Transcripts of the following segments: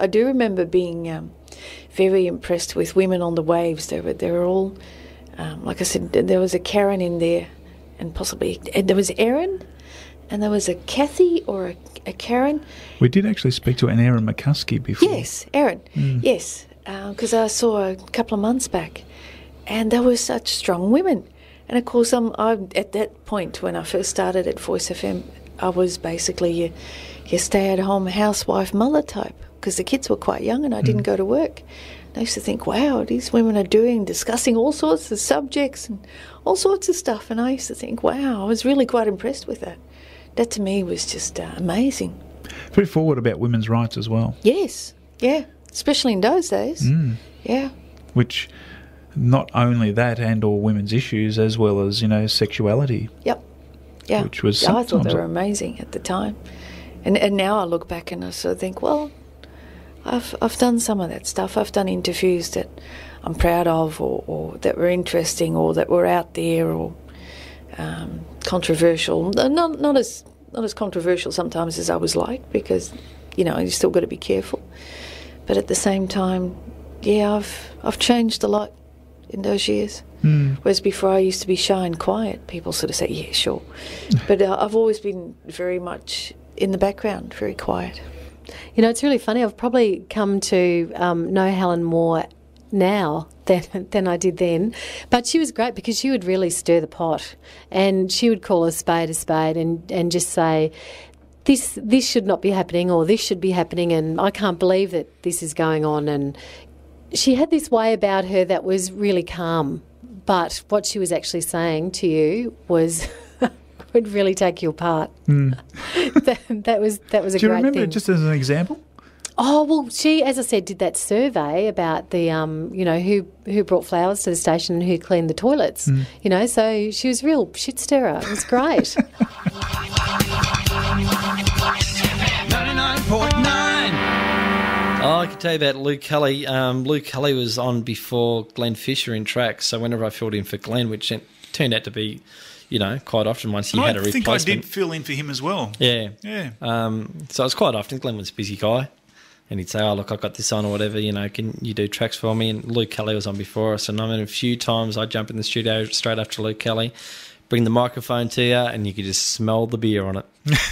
I do remember being very impressed with Women on the Waves. They were all, like I said, there was a Karen in there, and there was Erin, and there was a Kathy or a Karen. We did actually speak to an Erin McCuskey before. Yes, Erin. Yes, because I saw a couple of months back, and they were such strong women. And of course, at that point when I first started at Voice FM, I was basically your stay-at-home housewife mother type, because the kids were quite young and I didn't go to work. And I used to think, wow, these women are discussing all sorts of subjects and all sorts of stuff. And I used to think, wow, I was really quite impressed with that. That to me was just amazing. Very forward about women's rights as well. Yes, yeah, especially in those days. Yeah. Which, not only that and all women's issues, as well as, sexuality. Yep. Yeah. Which was I thought they were amazing at the time. And now I look back and I sort of think, well, I've done some of that stuff. I've done interviews that I'm proud of, or that were interesting, or that were out there, or controversial. Not as controversial sometimes as I was like, because you still got to be careful. But at the same time, yeah, I've changed a lot in those years. Whereas before I used to be shy and quiet. People sort of say, yeah, sure. But I've always been very much in the background, very quiet. It's really funny. I've probably come to know Helen more now than I did then. But she was great because she would really stir the pot, and she would call a spade and just say, this should not be happening, or this should be happening, and I can't believe that this is going on. And she had this way about her that was really calm, but what she was actually saying to you was would really take you apart. that was a great thing. Do you remember, just as an example? Oh, well, she, as I said, did that survey about the, who brought flowers to the station and who cleaned the toilets, so she was a real shit stirrer. It was great. 99.9. Oh, I can tell you about Luke Kelly. Luke Kelly was on before Glenn Fisher in tracks, so whenever I filled in for Glenn, which turned out to be, quite often once he had a replacement. I think I did fill in for him as well. Yeah. So it was quite often. Glenn was a busy guy, and he'd say, oh, look, I've got this on or whatever, can you do tracks for me? And Luke Kelly was on before us, and I mean, a few times I'd jump in the studio straight after Luke Kelly, bring the microphone to you, and you could just smell the beer on it.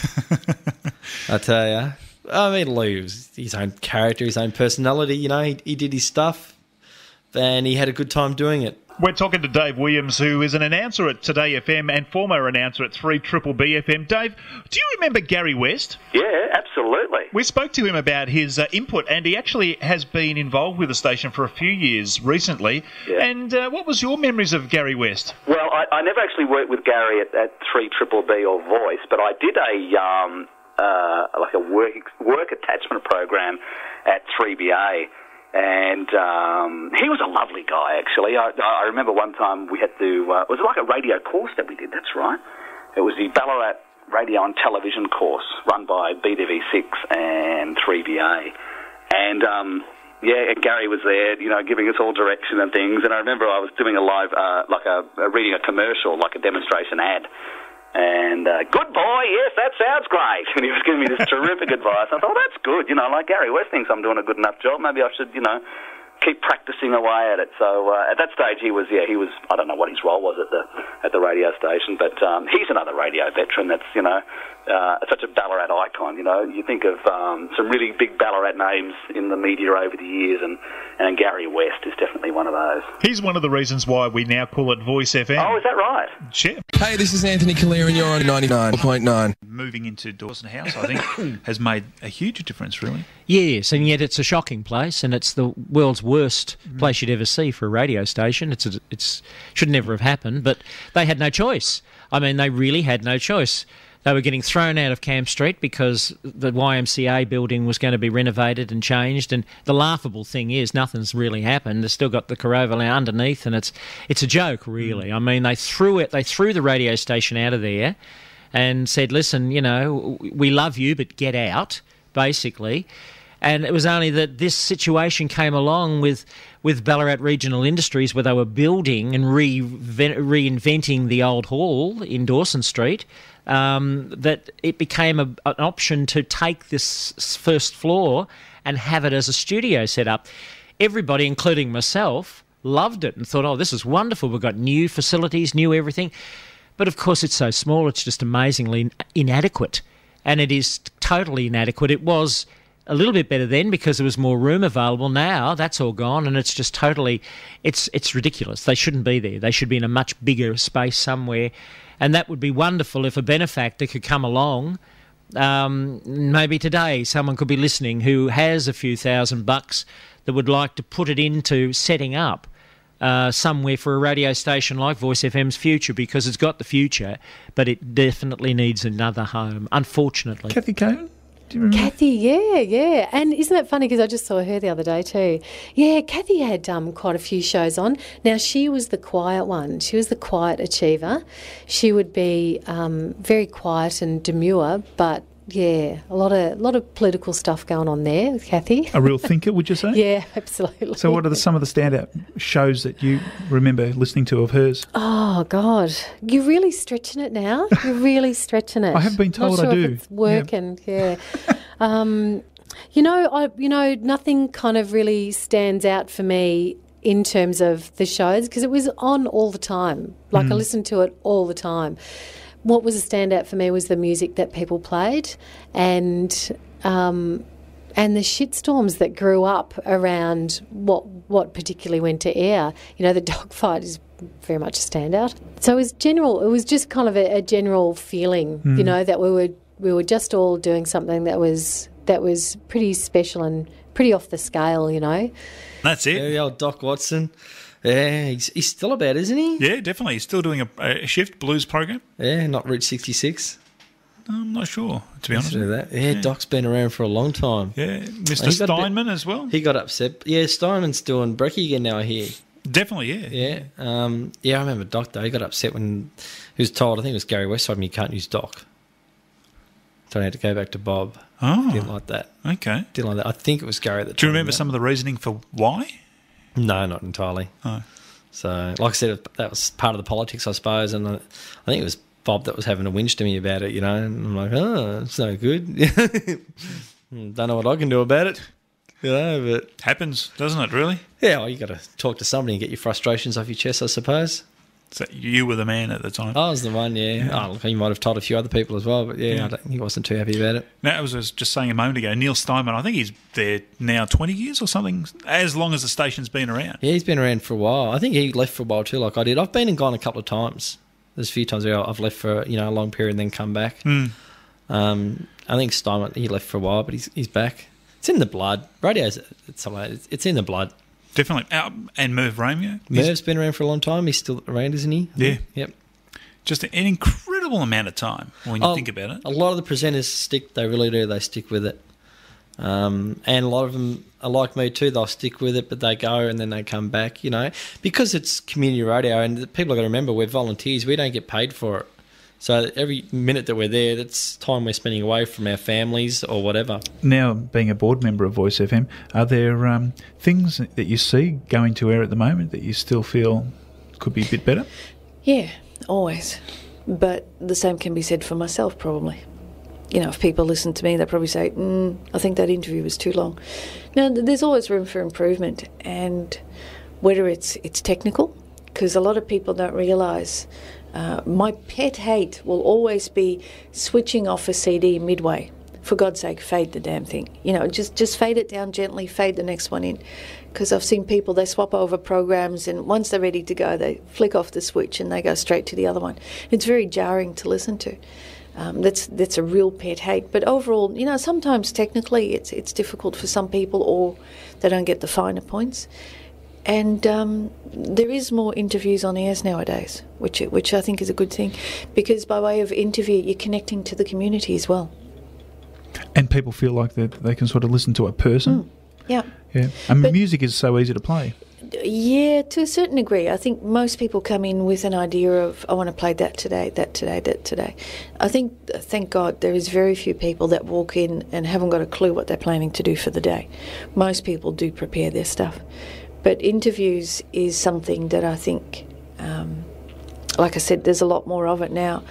I tell you. I mean, Lou was his own character, his own personality, he did his stuff, and he had a good time doing it. We're talking to Dave Williams, who is an announcer at Today FM and former announcer at 3BBB FM. Dave, do you remember Gary West? Yeah, absolutely. We spoke to him about his input, and he actually has been involved with the station for a few years recently. Yeah. And what was your memories of Gary West? Well, I never actually worked with Gary at 3BBB or Voice, but I did a work attachment program at 3BA. And he was a lovely guy, actually. I remember one time we had to... it was like a radio course that we did, that's right. It was the Ballarat Radio and Television course run by BDV6 and 3BA. And, Gary was there, giving us all direction and things. And I remember I was doing a live, reading a commercial, like a demonstration ad. And, good boy, yes, that sounds great. And he was giving me this terrific advice. I thought, that's good, Gary West thinks I'm doing a good enough job. Maybe I should, keep practicing away at it. So at that stage, he was, I don't know what his role was at the radio station, but he's another radio veteran that's, such a Ballarat icon. You think of some really big Ballarat names in the media over the years, and Gary West is definitely one of those. He's one of the reasons why we now call it Voice FM. Oh, is that right? Sure. Hey, this is Anthony Callier, and you're on 99.9. Moving into Dawson House, I think, has made a huge difference, really. Yes, and yet it's a shocking place, and it's the world's worst place you'd ever see for a radio station. It's should never have happened, but they had no choice. I mean, they really had no choice. They were getting thrown out of Camp Street because the YMCA building was going to be renovated and changed. And the laughable thing is, nothing's really happened. They've still got the Caroval underneath, and it's a joke, really. I mean, they threw the radio station out of there, and said, "Listen, we love you, but get out," basically. And it was only that this situation came along with Ballarat Regional Industries, where they were building and reinventing the old hall in Dawson Street. that it became an option to take this first floor and have it as a studio set up. Everybody, including myself, loved it and thought, oh, this is wonderful. We've got new facilities, new everything. But, of course, it's so small, it's just amazingly inadequate. And it is totally inadequate. It was a little bit better then because there was more room available. Now that's all gone, and it's just totally, it's ridiculous. They shouldn't be there. They should be in a much bigger space somewhere, and that would be wonderful if a benefactor could come along. Maybe today someone could be listening who has a few $1,000 that would like to put it into setting up somewhere for a radio station like Voice FM's future, because it's got the future, but it definitely needs another home, unfortunately. Kathy Cohen? Do you remember? Kathy, yeah. And isn't that funny, because I just saw her the other day too. Yeah, Kathy had quite a few shows on. Now, she was the quiet one. She was the quiet achiever. She would be very quiet and demure, but yeah, a lot of political stuff going on there with Kathy. A real thinker, would you say? Yeah, absolutely. So what are some of the standout shows that you remember listening to of hers? Oh, God. You're really stretching it now. You're really stretching it. I have been told Not sure I do. If it's working, yeah. Nothing kind of really stands out for me in terms of the shows, because it was on all the time. Like, I listened to it all the time. What was a standout for me was the music that people played, and the shitstorms that grew up around what particularly went to air. You know, the dogfight is very much a standout. So it was just kind of a general feeling, you know, that we were just all doing something that was pretty special and pretty off the scale, you know. That's it. Yeah, the old Doc Watson. Yeah, he's still about, isn't he? Yeah, definitely. He's still doing a shift blues program. Yeah, not Route 66. I'm not sure, to be honest. Do that. Yeah, Doc's been around for a long time. Yeah, Mr. Steinman as well. He got upset. Yeah, Steinman's doing brekkie again now, I hear. Definitely, yeah. Yeah. I remember Doc, though. He got upset when he was told, I think it was Gary West told him you can't use Doc. So he had to go back to Bob. Oh. Didn't like that. Okay. Didn't like that. I think it was Gary that Do you told him remember that. some of the reasoning for why? No, not entirely. Oh. So, like I said, that was part of the politics, I suppose, and I think it was Bob that was having a whinge to me about it, you know, and I'm like, oh, it's no good. Don't know what I can do about it, you know, but... Happens, doesn't it, really? Yeah, well, you got to talk to somebody and get your frustrations off your chest, I suppose. So you were the man at the time. I was the one, yeah. Oh, look, he might have told a few other people as well, but yeah. He wasn't too happy about it. Now, I was just saying a moment ago, Neil Steinman, I think he's there now 20 years or something, as long as the station's been around. Yeah, he's been around for a while. I think he left for a while too, like I did. I've been and gone a couple of times. There's a few times where I've left for a long period and then come back. I think Steinman, he left for a while, but he's back. It's in the blood. Radio's it's in the blood. Definitely. And Merv Romeo. Merv's been around for a long time. He's still around, isn't he? Yeah. Yep. Just an incredible amount of time when you think about it. A lot of the presenters stick. They really do. They stick with it. And a lot of them are like me too. They'll stick with it, but they go and then they come back, you know, because it's community radio and people have got to remember we're volunteers. We don't get paid for it. So every minute that we're there, that's time we're spending away from our families or whatever. Now, being a board member of Voice FM, are there things that you see going to air at the moment that you still feel could be a bit better? Yeah, always. But the same can be said for myself, probably. You know, if people listen to me, they'll probably say, I think that interview was too long. Now, there's always room for improvement, and whether it's technical, because a lot of people don't realise my pet hate will always be switching off a CD midway. For God's sake, fade the damn thing. You know, just fade it down gently, fade the next one in. Because I've seen people, they swap over programs and once they're ready to go, they flick off the switch and they go straight to the other one. It's very jarring to listen to. That's a real pet hate. But overall, you know, sometimes technically it's difficult for some people or they don't get the finer points. And there is more interviews on airs nowadays, which I think is a good thing, because by way of interview, you're connecting to the community as well. And people feel like they can sort of listen to a person. Yeah. And music is so easy to play. Yeah, to a certain degree. I think most people come in with an idea of, I want to play that today, that today, that today. I think, thank God, there is very few people that walk in and haven't got a clue what they're planning to do for the day. Most people do prepare their stuff. But interviews is something that I think, like I said, there's a lot more of it now.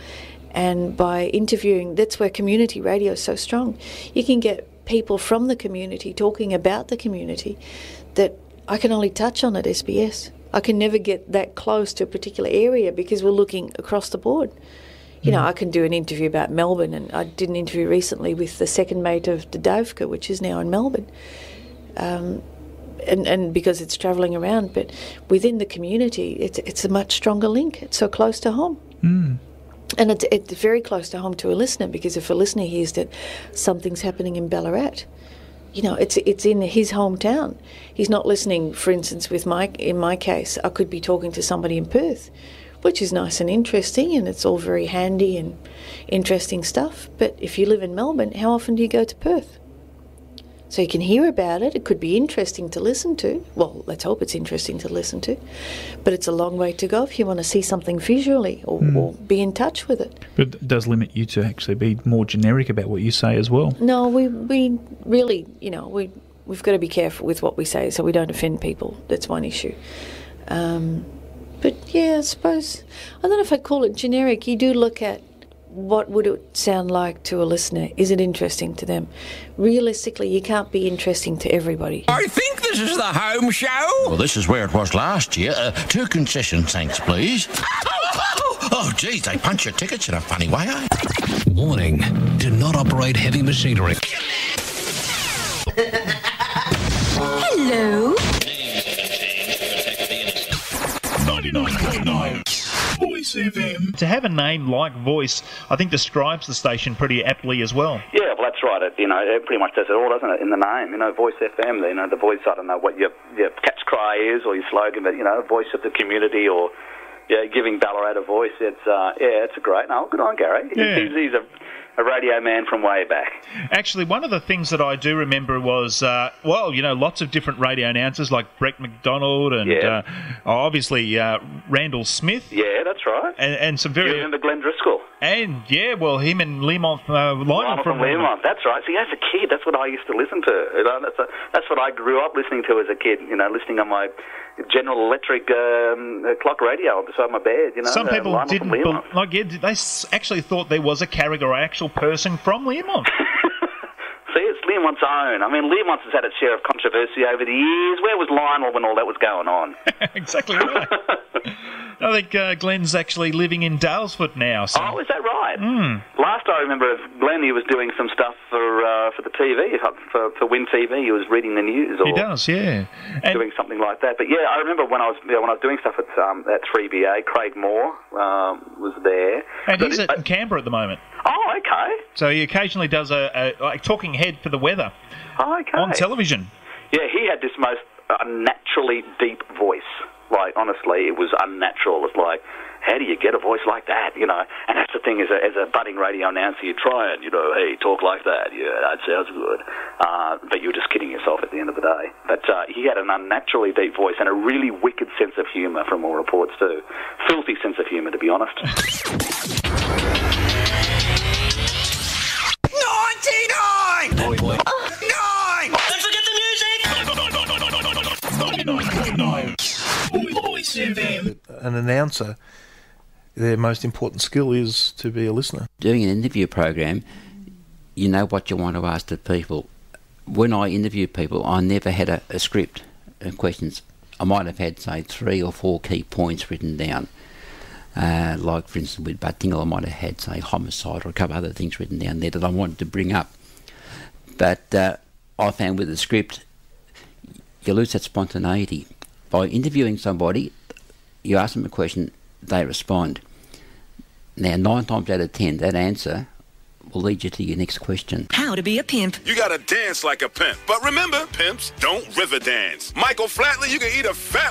And by interviewing, that's where community radio is so strong. You can get people from the community talking about the community that I can only touch on at SBS. I can never get that close to a particular area because we're looking across the board. You know, I can do an interview about Melbourne, and I did an interview recently with the second mate of the Dovka, which is now in Melbourne. And because it's travelling around, but within the community, it's a much stronger link. It's so close to home. And it's very close to home to a listener, because if a listener hears that something's happening in Ballarat, you know, it's in his hometown. He's not listening, for instance, in my case, I could be talking to somebody in Perth, which is nice and interesting, and it's all very handy and interesting stuff. But if you live in Melbourne, how often do you go to Perth? So you can hear about it. It could be interesting to listen to. Well, let's hope it's interesting to listen to. But it's a long way to go if you want to see something visually or be in touch with it. But it does limit you to actually be more generic about what you say as well. No, we really, you know, we've got to be careful with what we say so we don't offend people. That's one issue. But yeah, I suppose, I don't know if I'd call it generic. You do look at what would it sound like to a listener? Is it interesting to them? Realistically, you can't be interesting to everybody. I think this is the home show. Well, this is where it was last year. 2 concession thanks, please. Oh, geez, they punch your tickets in a funny way, eh? Warning, do not operate heavy machinery. Hello. 99.9 Voice FM. To have a name like Voice, I think describes the station pretty aptly as well. Yeah, well, that's right. It pretty much does it all, doesn't it, in the name? Voice FM, the voice, I don't know what your catch cry is or your slogan, but, voice of the community, or, giving Ballarat a voice. It's a great... No, good on Gary. Yeah. He's a radio man from way back. Actually, one of the things that I do remember was, lots of different radio announcers like Brett McDonald and obviously Randall Smith. Yeah, that's right. And some very... You remember Glenn Driscoll? And, him and Lionel from Learmonth, that's right. See, as a kid, that's what I used to listen to. That's what I grew up listening to as a kid, listening on my General Electric clock radio beside my bed, Some people didn't... they actually thought there was a character or actual person from Learmonth. See, it's Learmonth's own. I mean, Learmonth has had its share of controversy over the years. Where was Lionel when all that was going on? Exactly right. I think Glenn's actually living in Dalesford now. So. Oh, is that right? Last I remember of Glenn, he was doing some stuff for the TV, for Win TV. He was reading the news. Or he does, yeah. And doing something like that. But yeah, I remember when I was doing stuff at 3BA, Craig Moore was there. And he's in Canberra at the moment. Oh, okay. So he occasionally does a talking head for the weather. Oh, okay. On television. Yeah, he had this most unnaturally deep voice. Like, honestly, it was unnatural. It's like, how do you get a voice like that, And that's the thing, as a budding radio announcer, you try and, hey, talk like that. Yeah, that sounds good. But you're just kidding yourself at the end of the day. But he had an unnaturally deep voice and a really wicked sense of humour, from all reports, too. Filthy sense of humour, to be honest. 99! 9! Don't forget the music! 99.9 Voice FM. An announcer, their most important skill is to be a listener. Doing an interview program, you know what you want to ask the people. When I interview people, I never had a script of questions. I might have had, say, 3 or 4 key points written down. Like, for instance, with Bud Tingle, I might have had, say, homicide or a couple of other things written down there that I wanted to bring up. But I found with the script, you lose that spontaneity. By interviewing somebody, you ask them a question, they respond. Now, 9 times out of 10, that answer will lead you to your next question. How to be a pimp. You gotta dance like a pimp. But remember, pimps don't river dance. Michael Flatley, you can eat a fat